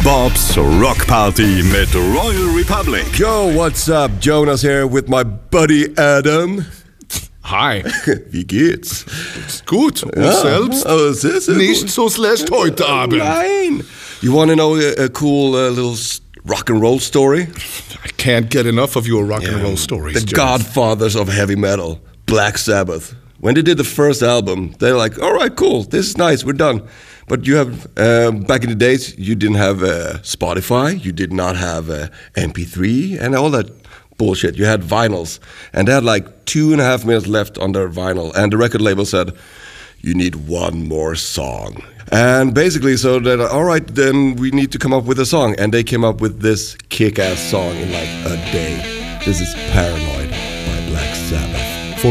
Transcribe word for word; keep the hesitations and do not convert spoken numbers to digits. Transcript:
Bob's Rock Party mit Royal Republic. Yo, what's up? Jonas here with my buddy Adam. Hi. Wie geht's? Ist gut. Und Ja, selbst? aber es ist Nicht gut. so schlecht heute Abend. Nein. You want to know a, a cool uh, little s- rock and roll story? I can't get enough of your rock and roll stories. The Jonas. godfathers of heavy metal, Black Sabbath. When they did the first album, they're like, all right, cool, this is nice, we're done. But you have, um, back in the days, you didn't have uh, Spotify, you did not have uh, M P three, and all that bullshit. You had vinyls, and they had like two and a half minutes left on their vinyl, and the record label said, you need one more song. And basically, so that, all right, then we need to come up with a song. And they came up with this kick-ass song in like a day. This is Paranoid by Black Sabbath.